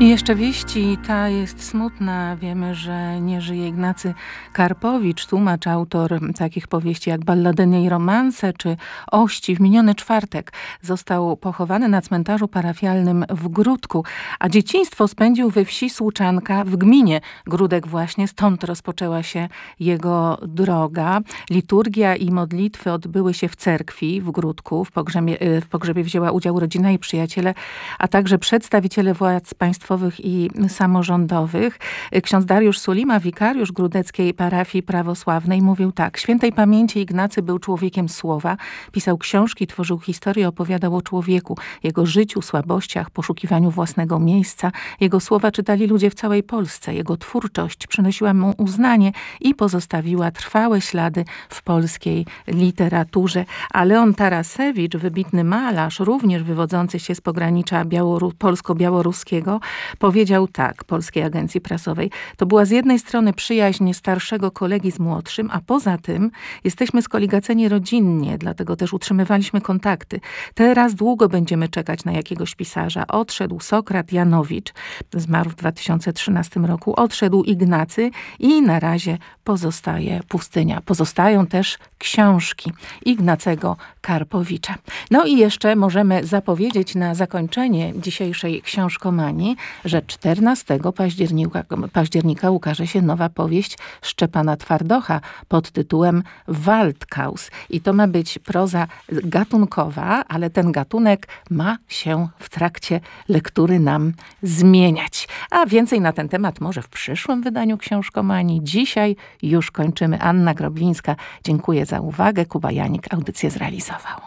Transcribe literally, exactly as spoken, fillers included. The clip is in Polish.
I jeszcze wieści, ta jest smutna. Wiemy, że nie żyje Ignacy Karpowicz, tłumacz, autor takich powieści jak Balladyny i romanse czy Ości. W miniony czwartek został pochowany na cmentarzu parafialnym w Gródku, a dzieciństwo spędził we wsi Słuczanka w gminie Gródek właśnie. Stąd rozpoczęła się jego droga. Liturgia i modlitwy odbyły się w cerkwi w Gródku. W pogrzebie, w pogrzebie wzięła udział rodzina i przyjaciele, a także przedstawiciele władz państwowych i samorządowych. Ksiądz Dariusz Sulima, wikariusz Gródeckiej Parafii Prawosławnej, mówił tak: świętej pamięci Ignacy był człowiekiem słowa, pisał książki, tworzył historię, opowiadał o człowieku, jego życiu, słabościach, poszukiwaniu własnego miejsca. Jego słowa czytali ludzie w całej Polsce. Jego twórczość przynosiła mu uznanie i pozostawiła trwałe ślady w polskiej literaturze. A Leon Tarasewicz, wybitny malarz, również wywodzący się z pogranicza białoru- polsko-białoruskiego, powiedział tak Polskiej Agencji Prasowej: to była z jednej strony przyjaźń starszego kolegi z młodszym, a poza tym jesteśmy skoligaceni rodzinnie, dlatego też utrzymywaliśmy kontakty. Teraz długo będziemy czekać na jakiegoś pisarza. Odszedł Sokrat Janowicz, zmarł w dwa tysiące trzynastym roku, odszedł Ignacy i na razie pozostaje pustynia. Pozostają też książki Ignacego Karpowicza. No i jeszcze możemy zapowiedzieć na zakończenie dzisiejszej książkomanii, że czternastego października, października ukaże się nowa powieść Szczepana Twardocha pod tytułem Waldkaus. I to ma być proza gatunkowa, ale ten gatunek ma się w trakcie lektury nam zmieniać. A więcej na ten temat może w przyszłym wydaniu książkomanii. Dzisiaj już kończymy. Anna Groblińska. Dziękuję za uwagę. Kuba Janik audycję zrealizował.